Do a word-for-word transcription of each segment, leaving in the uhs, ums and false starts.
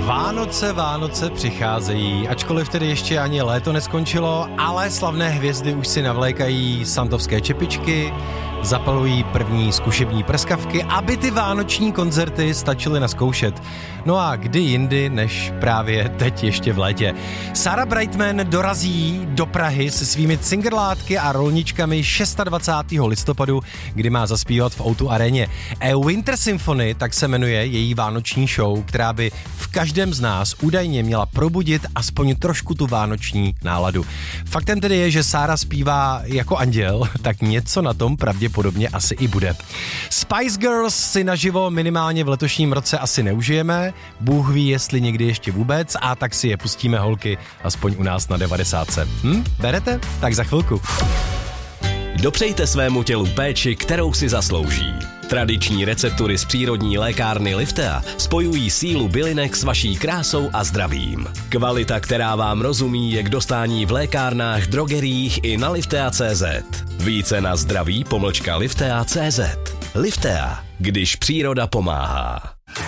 Vánoce, Vánoce přicházejí, ačkoliv tedy ještě ani léto neskončilo, ale slavné hvězdy už si navlékají santovské čepičky, zapalují první zkušební prskavky, aby ty vánoční koncerty stačily naskoušet. No a kdy jindy, než právě teď ještě v létě. Sarah Brightman dorazí do Prahy se svými cingerlátky a rolničkami dvacátého šestého listopadu, kdy má zaspívat v ó dva aréně. A Winter Symphony, tak se jmenuje její vánoční show, která by v každém z nás údajně měla probudit aspoň trošku tu vánoční náladu. Faktem tedy je, že Sarah zpívá jako anděl, tak něco na tom pravděpodobně asi i bude. Spice Girls si naživo minimálně v letošním roce asi neužijeme, Bůh ví, jestli někdy ještě vůbec, a tak si je pustíme, holky, aspoň u nás na devadesátce. Hm? Berete? Tak za chvilku. Dopřejte svému tělu péči, kterou si zaslouží. Tradiční receptury z přírodní lékárny Liftea spojují sílu bylinek s vaší krásou a zdravím. Kvalita, která vám rozumí, je k dostání v lékárnách, drogeriích i na liftea tečka cé zet. Více na zdraví pomlčka liftea tečka cé zet. Liftea, když příroda pomáhá.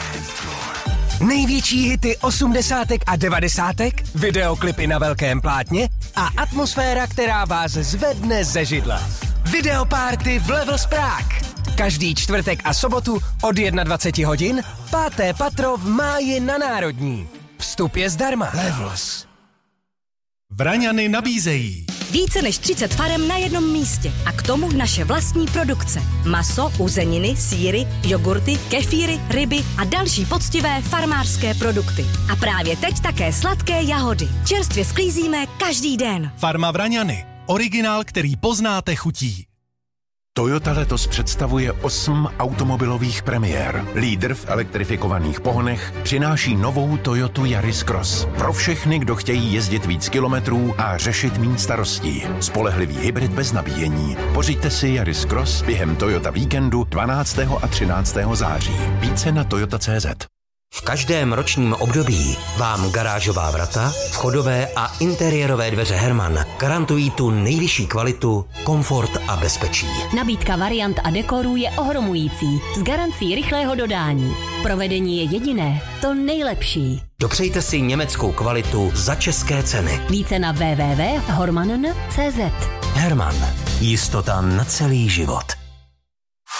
Největší hity osmdesátek a devadesátek, videoklipy na velkém plátně a atmosféra, která vás zvedne ze židla. Videopárty v Levels Prague. Každý čtvrtek a sobotu od dvacet jedna hodin, páté patro v Máji na Národní. Vstup je zdarma. Levels. Vraňany nabízejí více než třicet farem na jednom místě a k tomu naše vlastní produkce. Maso, uzeniny, sýry, jogurty, kefíry, ryby a další poctivé farmářské produkty. A právě teď také sladké jahody. Čerstvě sklízíme každý den. Farma Vraňany. Originál, který poznáte chutí. Toyota letos představuje osm automobilových premiér. Lídr v elektrifikovaných pohonech přináší novou Toyotu Yaris Cross. Pro všechny, kdo chtějí jezdit víc kilometrů a řešit méně starostí. Spolehlivý hybrid bez nabíjení. Pořiďte si Yaris Cross během Toyota víkendu dvanáctého a třináctého září. Více na toyota tečka cé zet. V každém ročním období vám garážová vrata, vchodové a interiérové dveře Herman garantují tu nejvyšší kvalitu, komfort a bezpečí. Nabídka variant a dekorů je ohromující, s garancí rychlého dodání. Provedení je jediné, to nejlepší. Dopřejte si německou kvalitu za české ceny. Více na w w w tečka horman tečka cé zet. Herman. Jistota na celý život.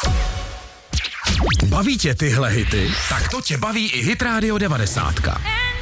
Baví tě tyhle hity? Tak to tě baví i Hit Radio devadesátka.